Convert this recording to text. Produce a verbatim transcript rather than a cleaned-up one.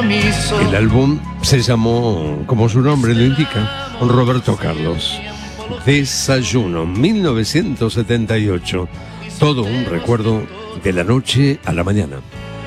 permiso. El álbum se llamó, como su nombre lo indica, Roberto Carlos. Desayuno, mil novecientos setenta y ocho. Todo un recuerdo de la noche a la mañana.